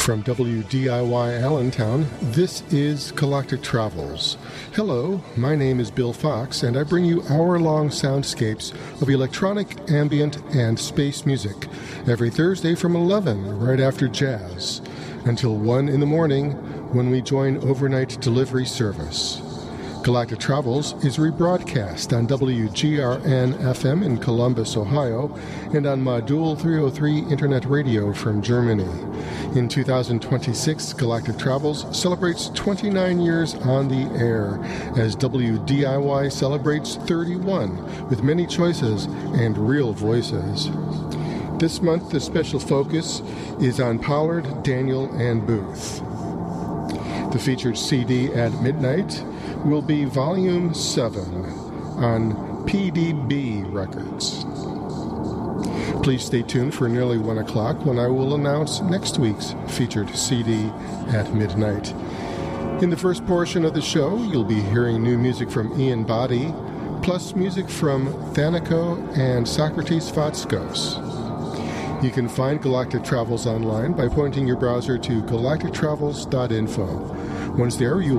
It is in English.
From WDIY Allentown, this is Galactic Travels. Hello, my name is Bill Fox, and I bring you hour-long soundscapes of electronic, ambient, and space music every Thursday from 11, right after jazz, until 1 in the morning when we join overnight delivery service. Galactic Travels is rebroadcast on WGRN-FM in Columbus, Ohio, and on Modul 303 Internet Radio from Germany. In 2026, Galactic Travels celebrates 29 years on the air, as WDIY celebrates 31, with many choices and real voices. This month, the special focus is on Pollard, Daniel, and Booth. The featured CD at midnight will be Volume 7 on PDB Records. Please stay tuned for nearly 1 o'clock when I will announce next week's featured CD at midnight. In the first portion of the show, you'll be hearing new music from Ian Boddy, plus music from Thanico and Socrates Fatskos. You can find Galactic Travels online by pointing your browser to galactictravels.info. Once there, you